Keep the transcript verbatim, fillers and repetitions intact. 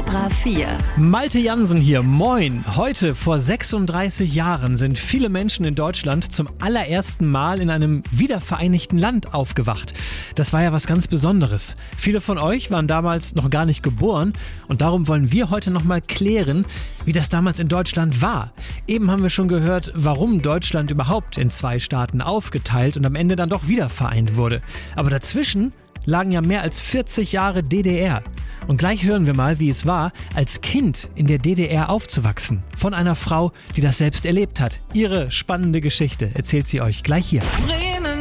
Extra vier. Malte Jansen hier, moin. Heute vor sechsunddreißig Jahren sind viele Menschen in Deutschland zum allerersten Mal in einem wiedervereinigten Land aufgewacht. Das war ja was ganz Besonderes. Viele von euch waren damals noch gar nicht geboren und darum wollen wir heute nochmal klären, wie das damals in Deutschland war. Eben haben wir schon gehört, warum Deutschland überhaupt in zwei Staaten aufgeteilt und am Ende dann doch wieder vereint wurde. Aber dazwischen lagen ja mehr als vierzig Jahre D D R. Und gleich hören wir mal, wie es war, als Kind in der D D R aufzuwachsen. Von einer Frau, die das selbst erlebt hat. Ihre spannende Geschichte erzählt sie euch gleich hier.